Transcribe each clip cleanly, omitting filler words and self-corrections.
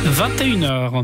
21h.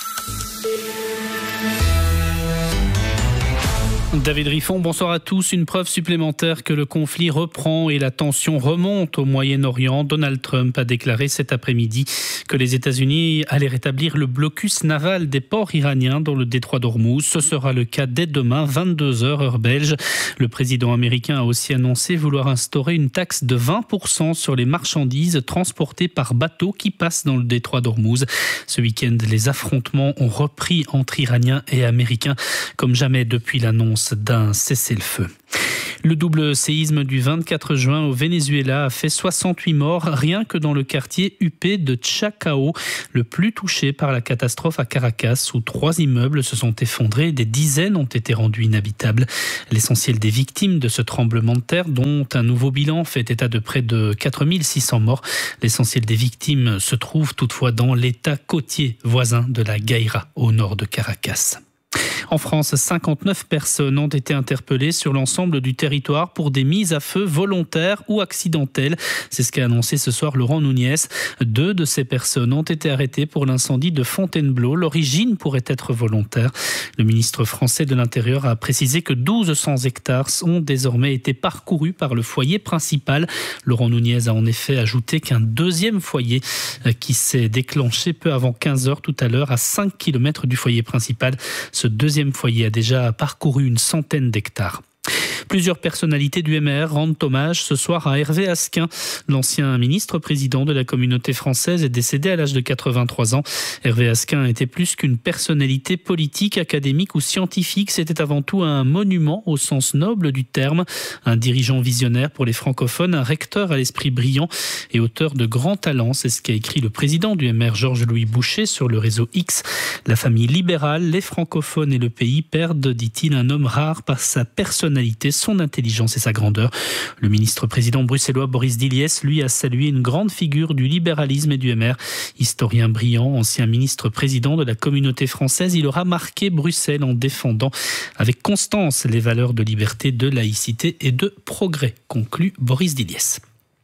David Riffon, bonsoir à tous. Une preuve supplémentaire que le conflit reprend et la tension remonte au Moyen-Orient. Donald Trump a déclaré cet après-midi que les États-Unis allaient rétablir le blocus naval des ports iraniens dans le détroit d'Ormuz. Ce sera le cas dès demain, 22h heure belge. Le président américain a aussi annoncé vouloir instaurer une taxe de 20% sur les marchandises transportées par bateau qui passent dans le détroit d'Ormuz. Ce week-end, les affrontements ont repris entre Iraniens et Américains comme jamais depuis l'annonce d'un cessez-le-feu. Le double séisme du 24 juin au Venezuela a fait 68 morts rien que dans le quartier huppé de Chacao, le plus touché par la catastrophe à Caracas, où 3 immeubles se sont effondrés et des dizaines ont été rendus inhabitables. L'essentiel des victimes de ce tremblement de terre, dont un nouveau bilan fait état de près de 4600 morts. L'essentiel des victimes se trouve toutefois dans l'état côtier voisin de la Guaira, au nord de Caracas. En France, 59 personnes ont été interpellées sur l'ensemble du territoire pour des mises à feu volontaires ou accidentelles. C'est ce qu'a annoncé ce soir Laurent Nunez. 2 de ces personnes ont été arrêtées pour l'incendie de Fontainebleau. L'origine pourrait être volontaire. Le ministre français de l'Intérieur a précisé que 1200 hectares ont désormais été parcourus par le foyer principal. Laurent Nunez a en effet ajouté qu'un deuxième foyer qui s'est déclenché peu avant 15h tout à l'heure à 5 km du foyer principal. Ce deuxième foyer a déjà parcouru une centaine d'hectares. Plusieurs personnalités du MR rendent hommage ce soir à Hervé Asquin. L'ancien ministre-président de la communauté française est décédé à l'âge de 83 ans. Hervé Asquin était plus qu'une personnalité politique, académique ou scientifique. C'était avant tout un monument au sens noble du terme. Un dirigeant visionnaire pour les francophones, un recteur à l'esprit brillant et auteur de grands talents. C'est ce qu'a écrit le président du MR, Georges-Louis Boucher, sur le réseau X. La famille libérale, les francophones et le pays perdent, dit-il, un homme rare par sa personnalité, son intelligence et sa grandeur. Le ministre-président bruxellois Boris Diliès, lui, a salué une grande figure du libéralisme et du MR. Historien brillant, ancien ministre-président de la communauté française, il aura marqué Bruxelles en défendant avec constance les valeurs de liberté, de laïcité et de progrès, conclut Boris Diliès.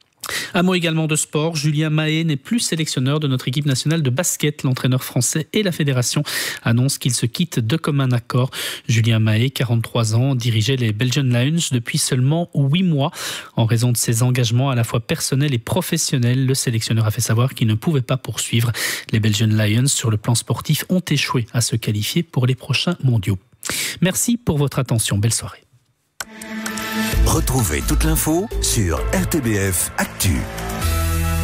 Un mot également de sport. Julien Mahé n'est plus sélectionneur de notre équipe nationale de basket. L'entraîneur français et la fédération annoncent qu'ils se quittent de commun accord. Julien Mahé, 43 ans, dirigeait les Belgian Lions depuis seulement 8 mois. En raison de ses engagements à la fois personnels et professionnels, le sélectionneur a fait savoir qu'il ne pouvait pas poursuivre. Les Belgian Lions, sur le plan sportif, ont échoué à se qualifier pour les prochains mondiaux. Merci pour votre attention. Belle soirée. Retrouvez toute l'info sur RTBF Actu.